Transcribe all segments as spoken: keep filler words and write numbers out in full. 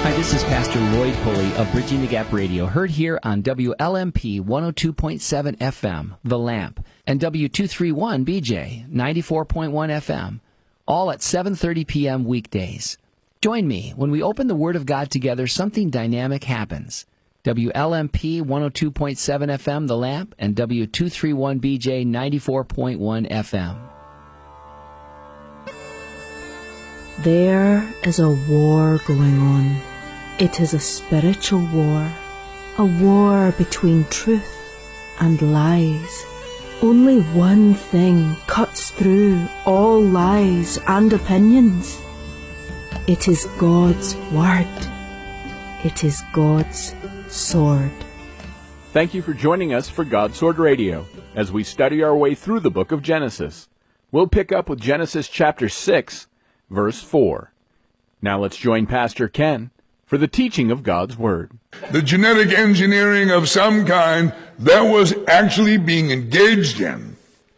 Hi, this is Pastor Lloyd Pulley of Bridging the Gap Radio, heard here on W L M P one oh two point seven F M, The Lamp, and W two thirty-one B J, ninety-four point one F M, all at seven thirty p.m. weekdays. Join me. When we open the Word of God together, something dynamic happens. W L M P one oh two point seven F M, The Lamp, and W two thirty-one B J, ninety-four point one F M. There is a war going on. It is a spiritual war, a war between truth and lies. Only one thing cuts through all lies and opinions. It is God's Word. It is God's sword. Thank you for joining us for God's Sword Radio as we study our way through the book of Genesis. We'll pick up with Genesis chapter six, verse four. Now let's join Pastor Ken for the teaching of God's Word. The genetic engineering of some kind that was actually being engaged in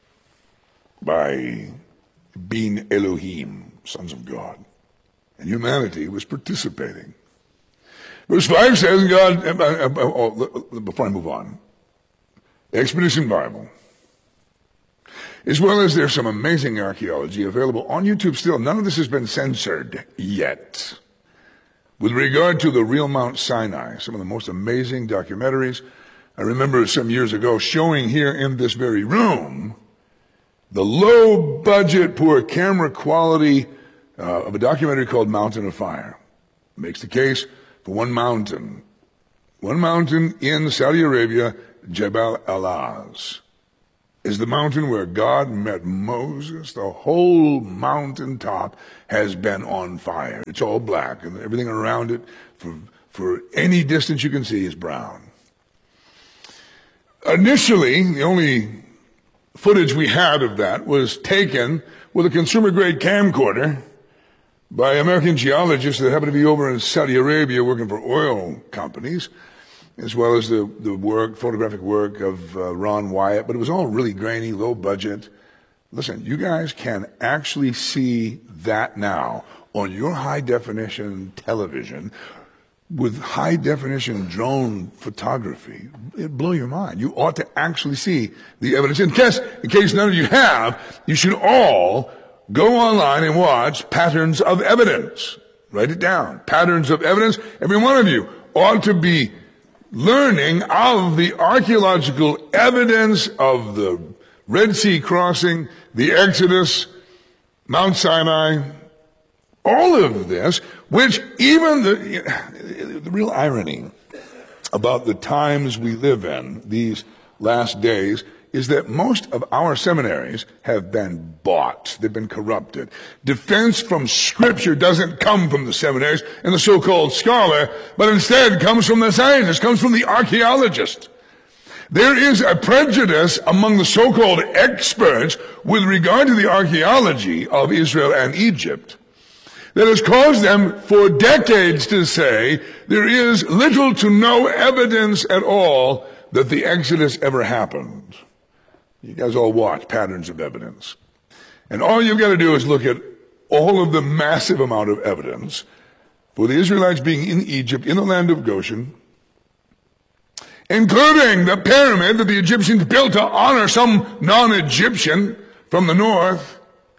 by being Elohim, sons of God. And humanity was participating. Verse five says, God, uh, uh, uh, oh, before I move on, Expedition Bible, as well as there's some amazing archaeology available on YouTube still. None of this has been censored yet. With regard to the real Mount Sinai, some of the most amazing documentaries. I remember some years ago showing here in this very room the low-budget, poor camera quality uh, of a documentary called Mountain of Fire. It makes the case for one mountain. One mountain in Saudi Arabia, Jabal Alaz, is the mountain where God met Moses. The whole mountaintop has been on fire. It's all black, and everything around it, for, for any distance you can see, is brown. Initially, the only footage we had of that was taken with a consumer-grade camcorder by American geologists that happened to be over in Saudi Arabia working for oil companies, as well as the, the work, photographic work of uh, Ron Wyatt, but it was all really grainy, low budget. Listen, you guys can actually see that now on your high-definition television with high-definition drone photography. It'd blow your mind. You ought to actually see the evidence. In case, in case none of you have, you should all go online and watch Patterns of Evidence. Write it down. Patterns of Evidence. Every one of you ought to be learning of the archaeological evidence of the Red Sea crossing, the Exodus, Mount Sinai, all of this, which even the, the real irony about the times we live in, these last days, is that most of our seminaries have been bought. They've been corrupted. Defense from Scripture doesn't come from the seminaries and the so-called scholar, but instead comes from the scientist, comes from the archaeologist. There is a prejudice among the so-called experts with regard to the archaeology of Israel and Egypt that has caused them for decades to say there is little to no evidence at all that the Exodus ever happened. You guys all watch Patterns of Evidence. And all you've got to do is look at all of the massive amount of evidence for the Israelites being in Egypt, in the land of Goshen, including the pyramid that the Egyptians built to honor some non-Egyptian from the north.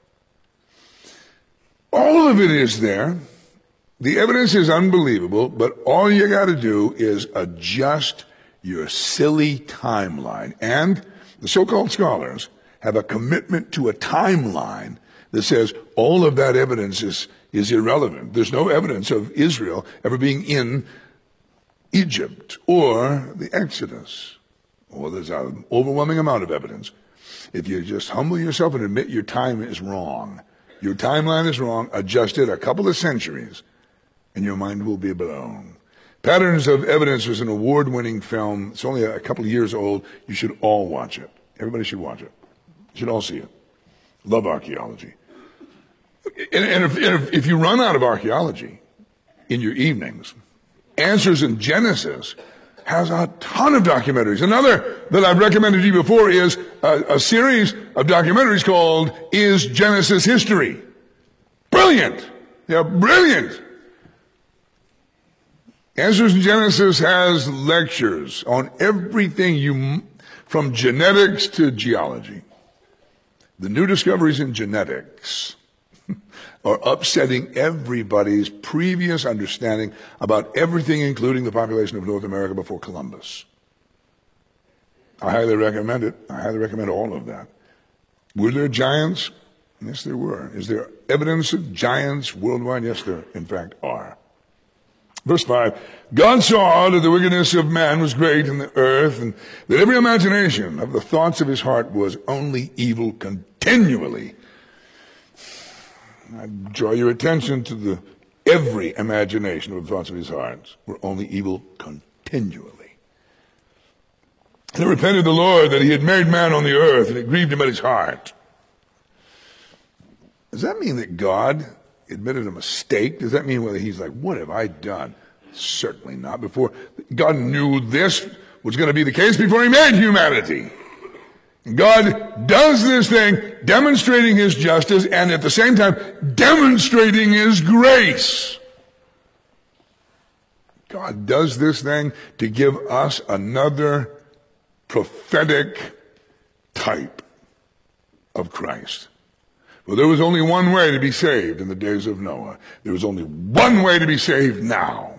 All of it is there. The evidence is unbelievable, but all you got to do is adjust your silly timeline. And the so-called scholars have a commitment to a timeline that says all of that evidence is, is irrelevant. There's no evidence of Israel ever being in Egypt or the Exodus. Well, there's an overwhelming amount of evidence. If you just humble yourself and admit your time is wrong, your timeline is wrong, adjust it a couple of centuries, and your mind will be blown. Patterns of Evidence was an award-winning film. It's only a couple of years old. You should all watch it. Everybody should watch it. You should all see it. Love archaeology. And, and, if, and if, if you run out of archaeology in your evenings, Answers in Genesis has a ton of documentaries. Another that I've recommended to you before is a, a series of documentaries called Is Genesis History? Brilliant. Yeah, brilliant. Answers in Genesis has lectures on everything you, from genetics to geology. The new discoveries in genetics are upsetting everybody's previous understanding about everything, including the population of North America before Columbus. I highly recommend it. I highly recommend all of that. Were there giants? Yes, there were. Is there evidence of giants worldwide? Yes, there in fact are. Verse five, God saw that the wickedness of man was great in the earth, and that every imagination of the thoughts of his heart was only evil continually. I draw your attention to the every imagination of the thoughts of his heart were only evil continually. And it repented the Lord that he had made man on the earth, and it grieved him at his heart. Does that mean that God admitted a mistake? Does that mean whether he's like, what have I done? Certainly not. Before God knew this was going to be the case before he made humanity. God does this thing, demonstrating his justice and at the same time demonstrating his grace. God does this thing to give us another prophetic type of Christ. Well, there was only one way to be saved in the days of Noah. There was only one way to be saved now.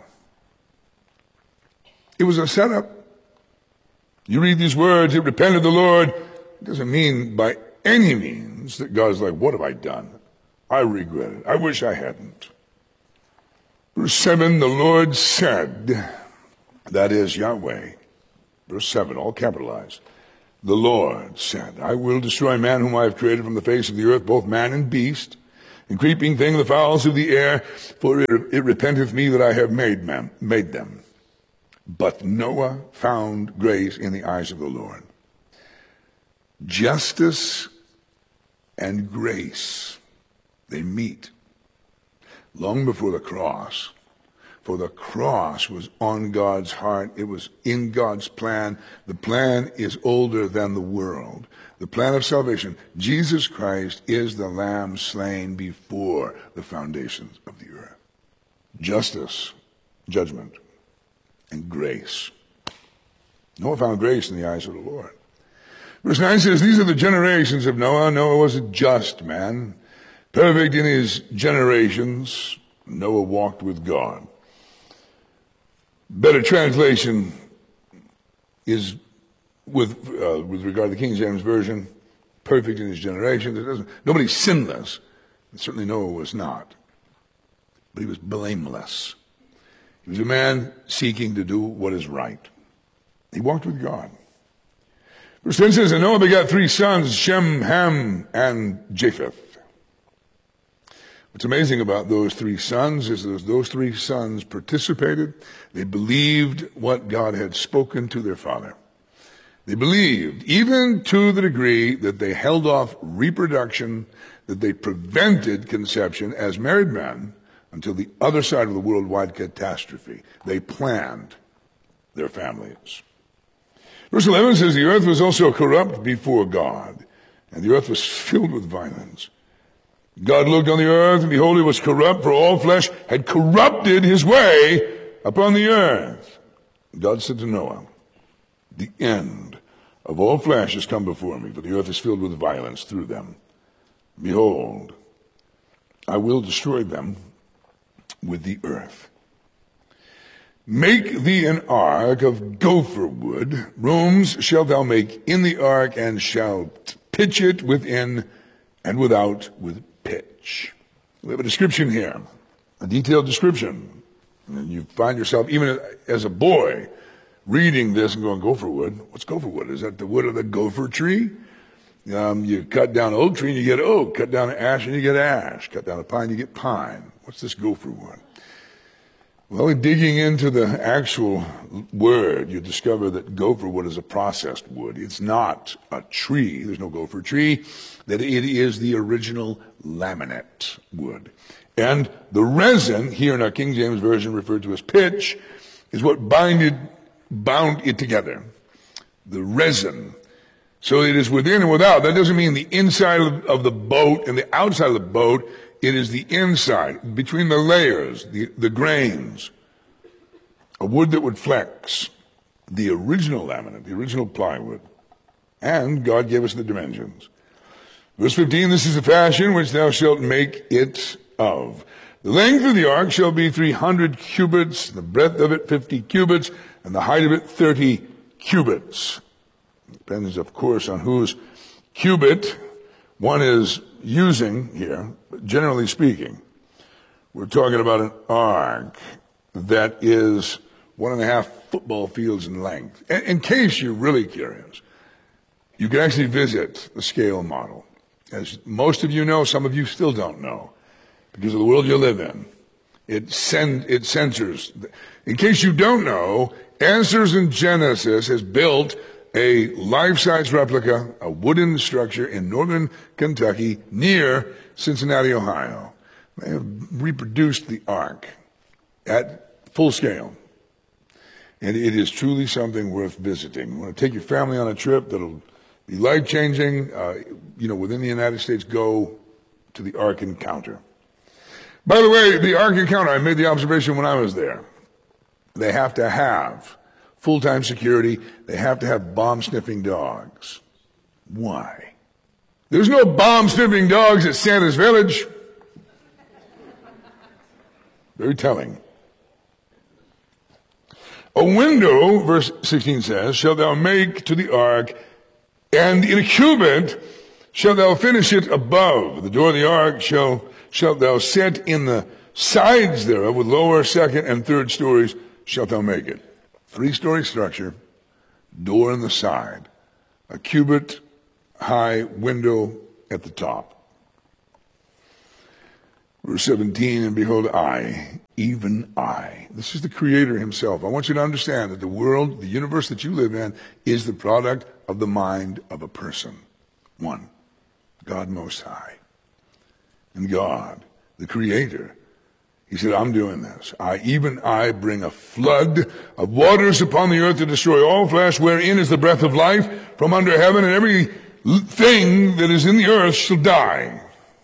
It was a setup. You read these words, it repented the Lord. It doesn't mean by any means that God's like, what have I done? I regret it. I wish I hadn't. Verse seven, the Lord said, that is Yahweh. Verse seven, all capitalized. The Lord said, I will destroy man whom I have created from the face of the earth, both man and beast, and creeping thing, the fowls of the air, for it, it repenteth me that I have made, man, made them. But Noah found grace in the eyes of the Lord. Justice and grace, they meet long before the cross. For the cross was on God's heart. It was in God's plan. The plan is older than the world. The plan of salvation. Jesus Christ is the Lamb slain before the foundations of the earth. Justice, judgment, and grace. Noah found grace in the eyes of the Lord. Verse nine says, these are the generations of Noah. Noah was a just man, perfect in his generations. Noah walked with God. Better translation is with uh, with regard to the King James Version, perfect in his generation. There doesn't, nobody's sinless. And certainly Noah was not. But he was blameless. He was a man seeking to do what is right. He walked with God. Verse ten says, and Noah begot three sons, Shem, Ham, and Japheth. What's amazing about those three sons is that those three sons participated. They believed what God had spoken to their father. They believed, even to the degree that they held off reproduction, that they prevented conception as married men until the other side of the worldwide catastrophe. They planned their families. Verse eleven says, the earth was also corrupt before God, and the earth was filled with violence. God looked on the earth, and behold, it was corrupt, for all flesh had corrupted his way upon the earth. God said to Noah, the end of all flesh has come before me, for the earth is filled with violence through them. Behold, I will destroy them with the earth. Make thee an ark of gopher wood. Rooms shalt thou make in the ark, and shalt pitch it within and without with pitch. We have a description here, a detailed description. And you find yourself, even as a boy, reading this and going, gopher wood? What's gopher wood? Is that the wood of the gopher tree? Um, you cut down an oak tree and you get oak. Cut down an ash and you get ash. Cut down a pine, you get pine. What's this gopher wood? Well, digging into the actual word, you discover that gopher wood is a processed wood. It's not a tree. There's no gopher tree. That it is the original laminate wood. And the resin, here in our King James Version referred to as pitch, is what binded, bound it together. The resin. So it is within and without. That doesn't mean the inside of, of the boat and the outside of the boat. It is the inside, between the layers, the, the grains a wood that would flex, the original laminate, the original plywood. And God gave us the dimensions. Verse fifteen, this is the fashion which thou shalt make it of. The length of the ark shall be three hundred cubits, the breadth of it fifty cubits, and the height of it thirty cubits. Depends, of course, on whose cubit one is using here. But generally speaking, we're talking about an ark that is one and a half football fields in length. In, in case you're really curious, you can actually visit the scale model. As most of you know, some of you still don't know, because of the world you live in. It, send, it censors. In case you don't know, Answers in Genesis has built a life-size replica, a wooden structure in northern Kentucky near Cincinnati, Ohio. They have reproduced the ark at full scale. And it is truly something worth visiting. You want to take your family on a trip that'll be life-changing, uh, you know, within the United States, go to the Ark Encounter. By the way, the Ark Encounter, I made the observation when I was there. They have to have full-time security. They have to have bomb-sniffing dogs. Why? There's no bomb-sniffing dogs at Santa's Village. Very telling. A window, verse sixteen says, shalt thou make to the ark, and in a cubit shalt thou finish it above. The door of the ark shall, shalt thou set in the sides thereof, with lower, second, and third stories shalt thou make it. Three-story structure, door in the side, a cubit high window at the top. Verse seventeen, and behold, I, even I. This is the Creator himself. I want you to understand that the world, the universe that you live in, is the product of the mind of a person. One, God Most High. And God, the Creator, he said, I'm doing this. I, even I, bring a flood of waters upon the earth to destroy all flesh, wherein is the breath of life from under heaven, and every thing that is in the earth shall die.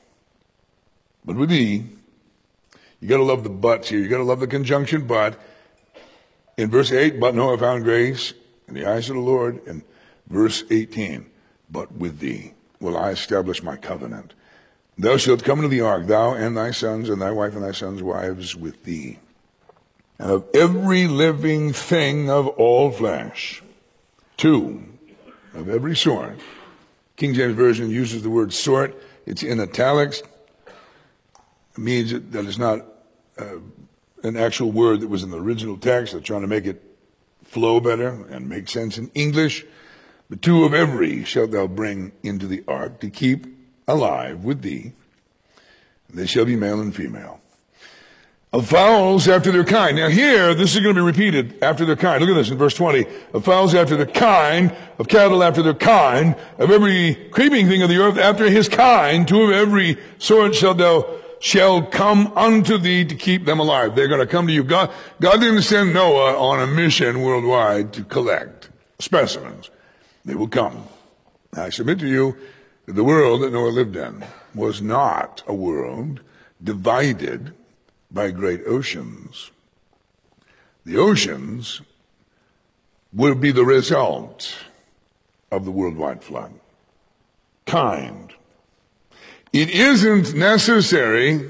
But with thee, you got to love the buts here. You got to love the conjunction but. In verse eight, but Noah found grace in the eyes of the Lord. In verse eighteen, but with thee will I establish my covenant. Thou shalt come into the ark, thou and thy sons, and thy wife and thy sons' wives with thee. And of every living thing of all flesh, two, of every sort. King James Version uses the word sort. It's in italics. It means that it's not uh, an actual word that was in the original text. They're trying to make it flow better and make sense in English. But two of every shalt thou bring into the ark to keep alive with thee. They shall be male and female. Of fowls after their kind. Now here, this is going to be repeated, after their kind. Look at this in verse twenty. Of fowls after their kind, of cattle after their kind, of every creeping thing of the earth after his kind, two of every sort shalt thou shall come unto thee to keep them alive. They're going to come to you. God, God didn't send Noah on a mission worldwide to collect specimens. They will come. I submit to you that the world that Noah lived in was not a world divided by great oceans. The oceans will be the result of the worldwide flood. Kind. It isn't necessary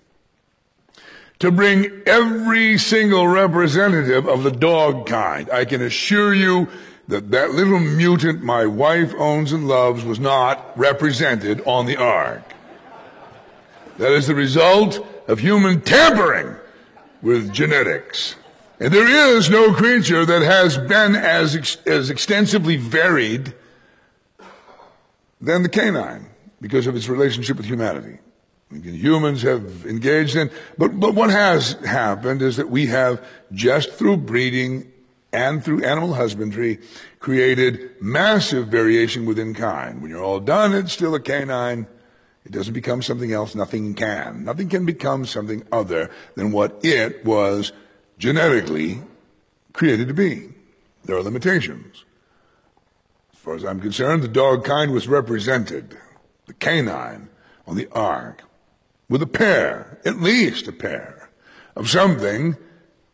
to bring every single representative of the dog kind. I can assure you that that little mutant my wife owns and loves was not represented on the ark. That is the result of human tampering with genetics. And there is no creature that has been as, ex- as extensively varied than the canine, because of its relationship with humanity. Humans have engaged in, but, but what has happened is that we have, just through breeding and through animal husbandry, created massive variation within kind. When you're all done, it's still a canine. It doesn't become something else. Nothing can. Nothing can become something other than what it was genetically created to be. There are limitations. As far as I'm concerned, the dog kind was represented, the canine on the ark, with a pair, at least a pair, of something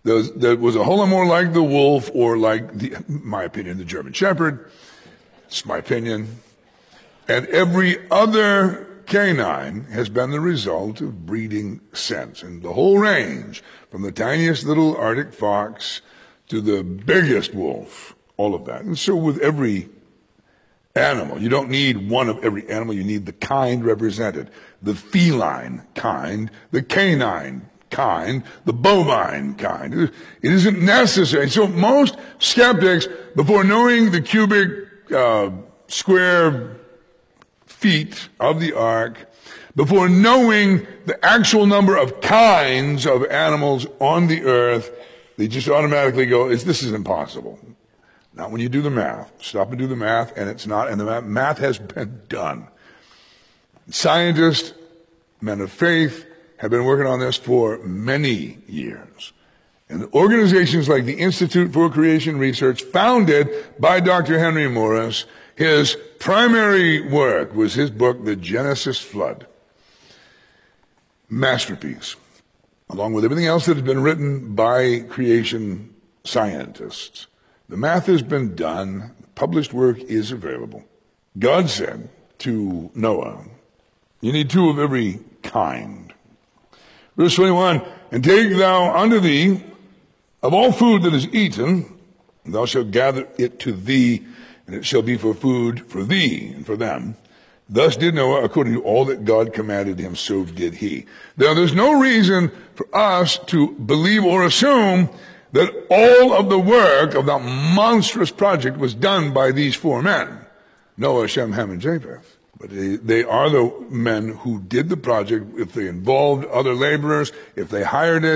Those, that was a whole lot more like the wolf or like, the, in my opinion, the German Shepherd. It's my opinion. And every other canine has been the result of breeding sense. And the whole range, from the tiniest little Arctic fox to the biggest wolf, all of that. And so with every animal, you don't need one of every animal, you need the kind represented. The feline kind, the canine kind, the bovine kind. It isn't necessary. So most skeptics, before knowing the cubic uh, square feet of the ark, before knowing the actual number of kinds of animals on the earth, they just automatically go, this is impossible. Not when you do the math. Stop and do the math, and it's not, and the math has been done. Scientists, men of faith, have been working on this for many years. And organizations like the Institute for Creation Research, founded by Doctor Henry Morris, his primary work was his book, The Genesis Flood. Masterpiece, along with everything else that has been written by creation scientists. The math has been done. Published work is available. God said to Noah, you need two of every kind. Verse twenty-one, and take thou unto thee of all food that is eaten, and thou shalt gather it to thee, and it shall be for food for thee and for them. Thus did Noah, according to all that God commanded him, so did he. Now, there's no reason for us to believe or assume that all of the work of that monstrous project was done by these four men, Noah, Shem, Ham, and Japheth. But they, they are the men who did the project. If they involved other laborers, if they hired it,